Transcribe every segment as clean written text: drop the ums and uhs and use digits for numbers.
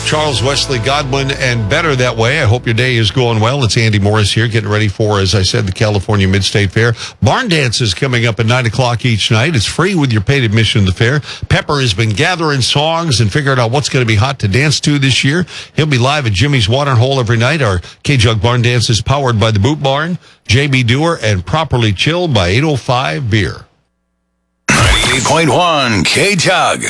Charles Wesley Godwin, and Better That Way. I hope your day is going well. It's Andy Morris here, getting ready for, as I said, the California Mid-State Fair. Barn Dance is coming up at 9 o'clock each night. It's free with your paid admission to the fair. Pepper has been gathering songs and figuring out what's going to be hot to dance to this year. He'll be live at Jimmy's Watering Hole every night. Our K-Jug Barn Dance is powered by the Boot Barn, JB Dewar, and Properly Chilled by 805 Beer. 98.1 K-Jug.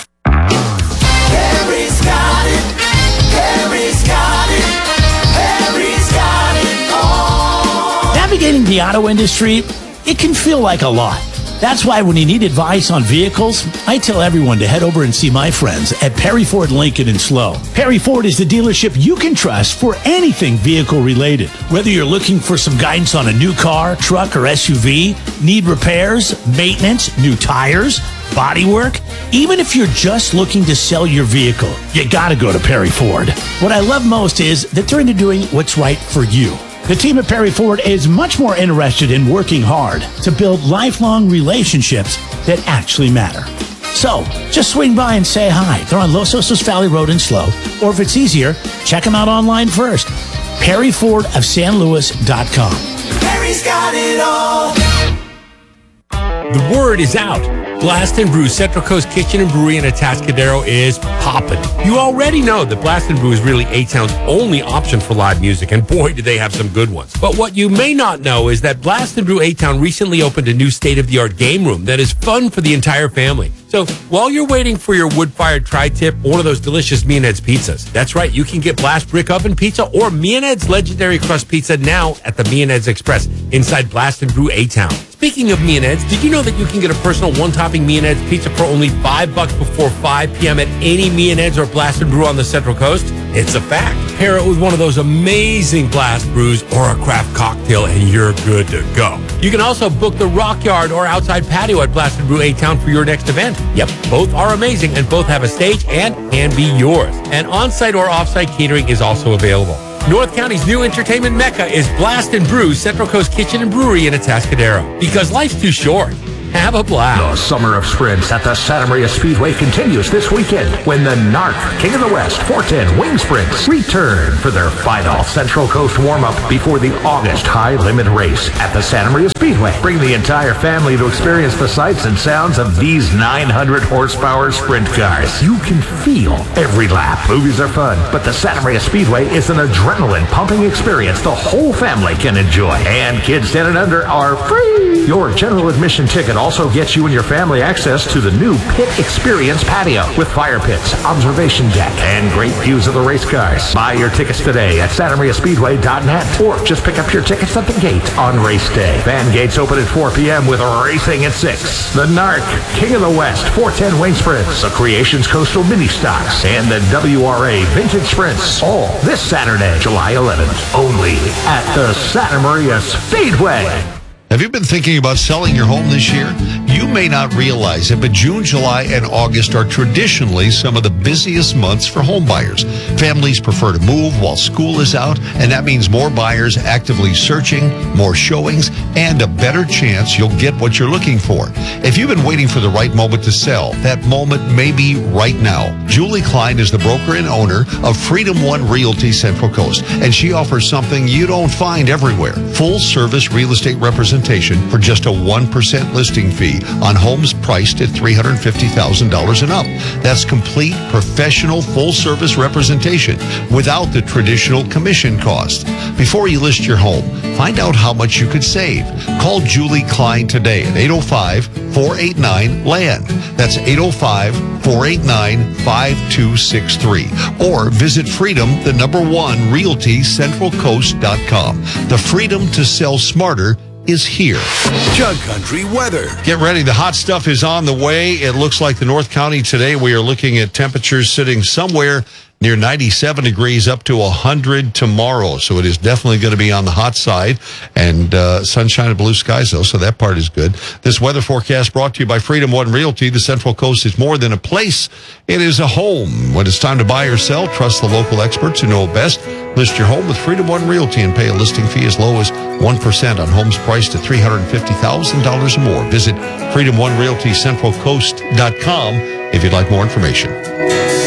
Harry's got it. Harry's got it. Harry's got it all. Navigating the auto industry, it can feel like a lot. That's why when you need advice on vehicles, I tell everyone to head over and see my friends at Perry Ford Lincoln in Slow. Perry Ford is the dealership you can trust for anything vehicle related. Whether you're looking for some guidance on a new car, truck, or SUV, need repairs, maintenance, new tires, body work, even if you're just looking to sell your vehicle, you gotta go to Perry Ford. What I love most is that they're into doing what's right for you. The team at Perry Ford is much more interested in working hard to build lifelong relationships that actually matter. So, just swing by and say hi. They're on Los Osos Valley Road in Slow. Or if it's easier, check them out online first. PerryFordofSanLuis.com. Harry's got it all. The word is out. Blast and Brew Central Coast Kitchen and Brewery in Atascadero is popping. You already know that Blast and Brew is really A-Town's only option for live music, and boy, do they have some good ones. But what you may not know is that Blast and Brew A-Town recently opened a new state-of-the-art game room that is fun for the entire family. So while you're waiting for your wood-fired tri-tip or one of those delicious Me and Ed's pizzas, that's right, you can get Blast Brick Oven Pizza or Me and Ed's Legendary Crust Pizza now at the Me and Ed's Express inside Blast and Brew A-Town. Speaking of Me and Ed's, did you know that you can get a personal one-topping Me and Ed's pizza for only $5 before 5 p.m. at any Me and Ed's or Blast and Brew on the Central Coast? It's a fact. Pair it with one of those amazing blast brews or a craft cocktail and you're good to go. You can also book the Rock Yard or outside patio at Blast and Brew A-Town for your next event. Yep, both are amazing and both have a stage and can be yours. And on-site or off-site catering is also available. North County's new entertainment mecca is Blast and Brew Central Coast Kitchen and Brewery in Atascadero. Because life's too short. Have a blast. The summer of sprints at the Santa Maria Speedway continues this weekend when the NARC King of the West 410 Wing Sprints return for their final Central Coast warm-up before the August High Limit Race at the Santa Maria Speedway. Bring the entire family to experience the sights and sounds of these 900 horsepower sprint cars. You can feel every lap. Movies are fun, but the Santa Maria Speedway is an adrenaline-pumping experience the whole family can enjoy. And kids 10 and under are free. Your general admission ticket also gets you and your family access to the new Pit Experience patio with fire pits, observation deck, and great views of the race cars. Buy your tickets today at SantaMariaSpeedway.net or just pick up your tickets at the gate on race day. Fan gates open at 4 p.m. with racing at 6. The NARC King of the West 410 Wing Sprints, the Creations Coastal Mini Stocks, and the WRA Vintage Sprints. All this Saturday, July 11th, only at the Santa Maria Speedway. Have you been thinking about selling your home this year? You may not realize it, but June, July, and August are traditionally some of the busiest months for home buyers. Families prefer to move while school is out, and that means more buyers actively searching, more showings, and a better chance you'll get what you're looking for. If you've been waiting for the right moment to sell, that moment may be right now. Julie Klein is the broker and owner of Freedom One Realty Central Coast, and she offers something you don't find everywhere: full-service real estate representation for just a 1% listing fee on homes priced at $350,000 and up. That's complete, professional, full-service representation without the traditional commission cost. Before you list your home, find out how much you could save. Call Julie Klein today at 805-489-LAND. That's 805-489-5263. Or visit Freedom, the #1 RealtyCentralCoast.com. The freedom to sell smarter is here. Jug Country weather. Get ready. The hot stuff is on the way. It looks like the North County today, we are looking at temperatures sitting somewhere near 97 degrees up to 100 tomorrow. So it is definitely going to be on the hot side, and sunshine and blue skies, though, so that part is good. This weather forecast brought to you by Freedom One Realty. The Central Coast is more than a place. It is a home. When it's time to buy or sell, trust the local experts who know best. List your home with Freedom One Realty and pay a listing fee as low as 1% on homes priced at $350,000 or more. Visit Freedom One Realty CentralCoast.com if you'd like more information.